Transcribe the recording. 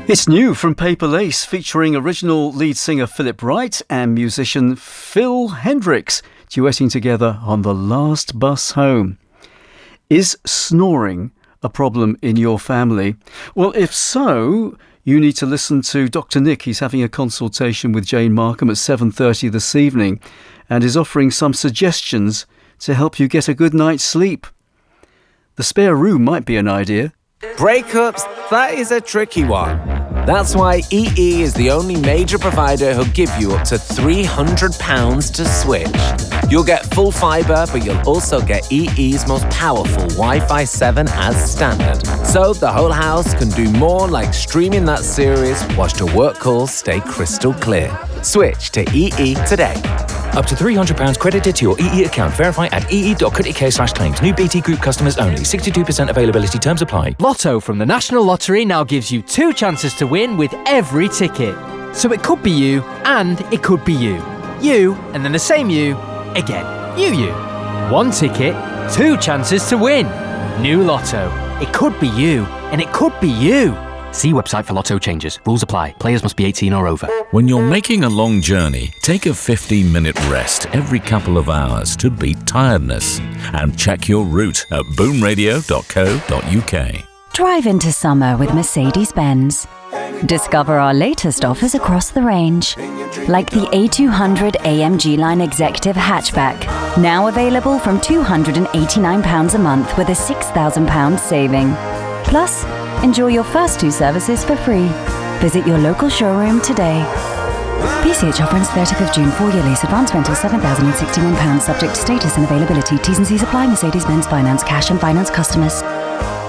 It's new from Paper Lace, featuring original lead singer Philip Wright and musician Phil Hendricks, duetting together on The Last Bus Home. Is snoring a problem in your family? Well, if so, you need to listen to Dr. Nick. He's having a consultation with Jane Markham at 7:30 this evening and is offering some suggestions to help you get a good night's sleep. The spare room might be an idea. Breakups, that is a tricky one. That's why EE is the only major provider who'll give you up to £300 to switch. You'll get full fibre, but you'll also get EE's most powerful Wi-Fi 7 as standard. So the whole house can do more, like streaming that series whilst your work calls stay crystal clear. Switch to EE today. Up to £300 credited to your EE account. Verify at ee.co.uk/claims. New BT Group customers only. 62% availability. Terms apply. Lotto from the National Lottery now gives you 2 chances to win with every ticket. So it could be you, and it could be you. You, and then the same you, again. You. 1 ticket, 2 chances to win. New Lotto. It could be you, and it could be you. See website for Lotto changes. Rules apply. Players must be 18 or over. When you're making a long journey, take a 15-minute rest every couple of hours to beat tiredness. And check your route at boomradio.co.uk. Drive into summer with Mercedes-Benz. Discover our latest offers across the range, like the A200 AMG Line Executive Hatchback, now available from £289 a month with a £6,000 saving. Plus, enjoy your first 2 services for free. Visit your local showroom today. PCH offer ends 30th of June. 4-year lease. Advance rental £7,061. Subject to status and availability. T's and C's apply. Mercedes-Benz Finance. Cash and finance customers.